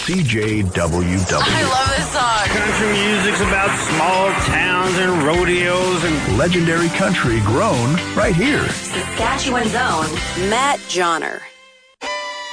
CJWW. I love this song. Country music's about small towns and rodeos and Legendary country grown right here. Saskatchewan's own Matt Johnner.